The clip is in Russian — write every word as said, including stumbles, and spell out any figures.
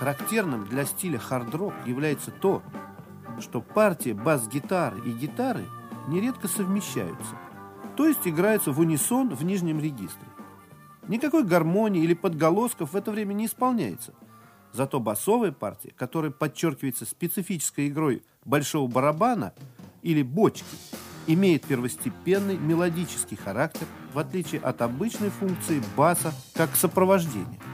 Характерным для стиля хард-рок является то, что партия бас-гитары и гитары нередко совмещаются, то есть играются в унисон в нижнем регистре. Никакой гармонии или подголосков в это время не исполняется. Зато басовая партия, которая подчеркивается специфической игрой большого барабана или бочки, имеет первостепенный мелодический характер, в отличие от обычной функции баса как сопровождения.